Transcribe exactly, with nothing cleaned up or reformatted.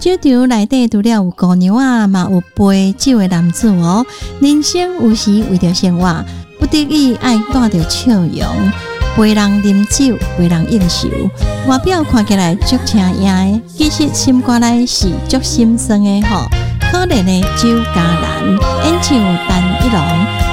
酒场内底除了有姑娘啊，嘛有陪酒的男子哦。人生有时为着生活，不得已爱带着笑容，陪人饮酒，陪人应酬。外表看起来足清雅的，其实心肝内是足心酸的吼。可怜的酒家人，演唱陈一郎。